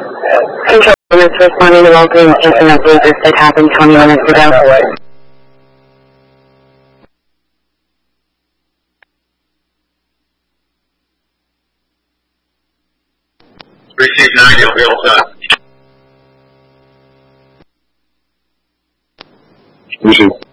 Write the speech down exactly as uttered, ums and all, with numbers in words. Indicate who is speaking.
Speaker 1: Control units responding to local incident dangerous that happened twenty minutes ago.
Speaker 2: Receive nine, you'll be all set.
Speaker 3: Receive.